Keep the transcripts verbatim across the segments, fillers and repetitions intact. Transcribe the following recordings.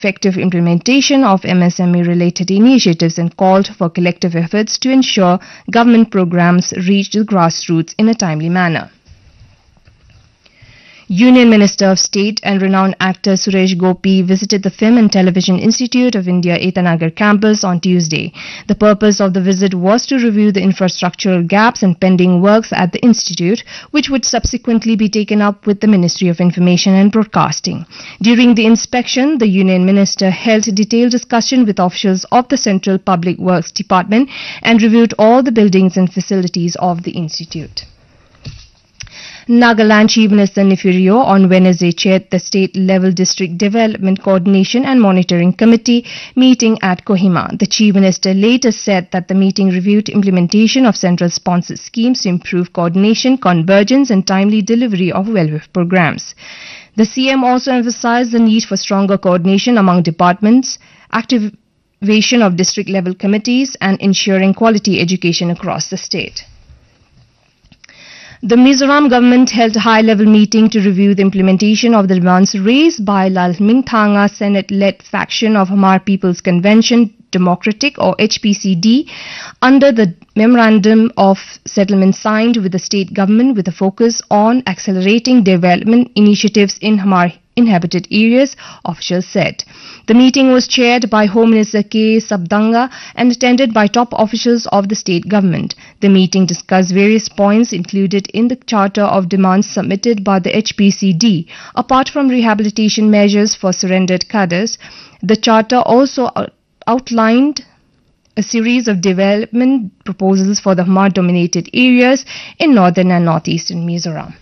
effective implementation of M S M E-related initiatives and called for collective efforts to ensure government programs reach the grassroots in a timely manner. Union Minister of State and renowned actor Suresh Gopi visited the Film and Television Institute of India Etanagar campus on Tuesday. The purpose of the visit was to review the infrastructural gaps and pending works at the institute, which would subsequently be taken up with the Ministry of Information and Broadcasting. During the inspection, the Union Minister held detailed discussion with officials of the Central Public Works Department and reviewed all the buildings and facilities of the institute. Nagaland Chief Minister Nefirio on Wednesday chaired the state-level District Development Coordination and Monitoring Committee meeting at Kohima. The Chief Minister later said that the meeting reviewed implementation of central-sponsored schemes to improve coordination, convergence and timely delivery of welfare programs. The C M also emphasized the need for stronger coordination among departments, activation of district-level committees and ensuring quality education across the state. The Mizoram government held a high-level meeting to review the implementation of the demands raised by Lalming Thanga Senate-led faction of Hamar People's Convention Democratic or H P C D under the Memorandum of Settlement signed with the state government with a focus on accelerating development initiatives in Hamar inhabited areas, officials said. The meeting was chaired by Home Minister K. Sabdanga and attended by top officials of the state government. The meeting discussed various points included in the Charter of Demands submitted by the H P C D. Apart from rehabilitation measures for surrendered cadres, the Charter also outlined a series of development proposals for the Hamar-dominated areas in northern and northeastern Mizoram.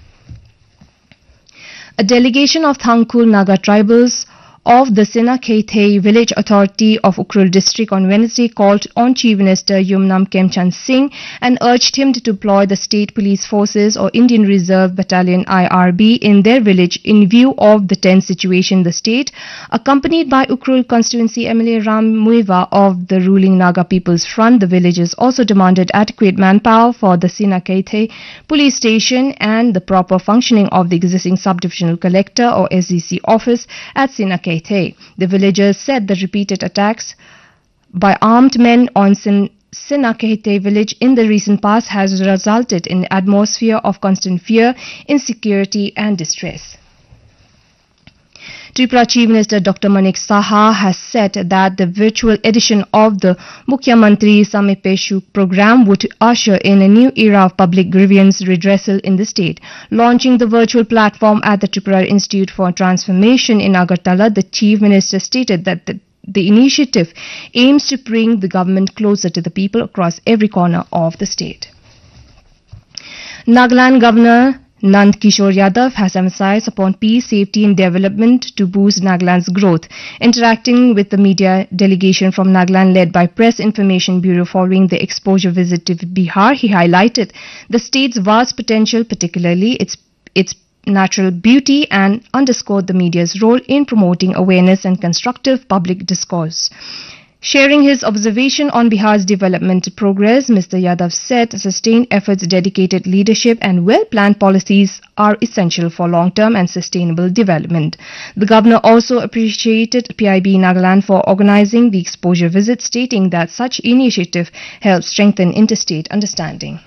A delegation of Thangkhul Naga tribals of the Sinakhetei Village Authority of Ukhrul district on Wednesday called on Chief Minister Yumnam Kemchand Singh and urged him to deploy the State Police Forces or Indian Reserve Battalion I R B in their village in view of the tense situation in the state. Accompanied by Ukhrul constituency M L A Ram Muiva of the ruling Naga People's Front, the villagers also demanded adequate manpower for the Sinakhetei police station and the proper functioning of the existing subdivisional collector or S D C office at Sinakhetei. The villagers said the repeated attacks by armed men on Sin Sinakhetei village in the recent past has resulted in an atmosphere of constant fear, insecurity and distress. Tripura Chief Minister Doctor Manik Saha has said that the virtual edition of the Mukhyamantri Samipeshu program would usher in a new era of public grievance redressal in the state. Launching the virtual platform at the Tripura Institute for Transformation in Agartala, the Chief Minister stated that the, the initiative aims to bring the government closer to the people across every corner of the state. Nagaland Governor Nand Kishore Yadav has emphasized upon peace, safety and development to boost Nagaland's growth. Interacting with the media delegation from Nagaland led by Press Information Bureau following the exposure visit to Bihar, he highlighted the state's vast potential, particularly its its natural beauty, and underscored the media's role in promoting awareness and constructive public discourse. Sharing his observation on Bihar's development progress, Mister Yadav said sustained efforts, dedicated leadership and well-planned policies are essential for long-term and sustainable development. The governor also appreciated P I B Nagaland for organizing the exposure visit, stating that such initiative helps strengthen interstate understanding.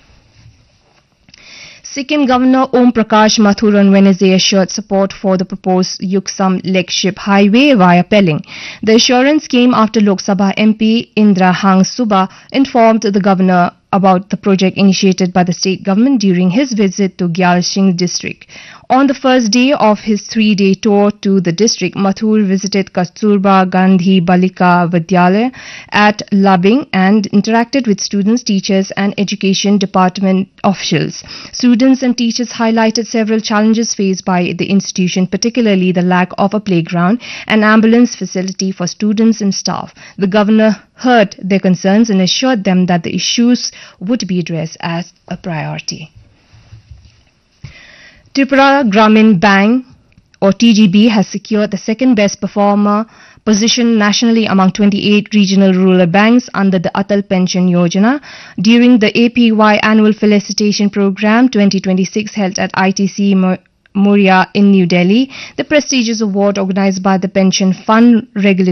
Sikkim Governor Om Prakash Mathur on Wednesday assured support for the proposed Yuksam Lake-Ship Highway via Pelling. The assurance came after Lok Sabha M P Indra Hang Suba informed the governor about the project initiated by the state government during his visit to Gyalsing district. On the first day of his three-day tour to the district, Mathur visited Kasturba Gandhi Balika Vidyalaya at Labing and interacted with students, teachers and education department officials. Students and teachers highlighted several challenges faced by the institution, particularly the lack of a playground and ambulance facility for students and staff. The governor heard their concerns and assured them that the issues would be addressed as a priority. Tripura Gramin Bank or T G B has secured the second best performer position nationally among twenty-eight regional rural banks under the Atal Pension Yojana during the A P Y annual felicitation program twenty twenty-six held at I T C Moria in New Delhi. The prestigious award organized by the Pension Fund Regulatory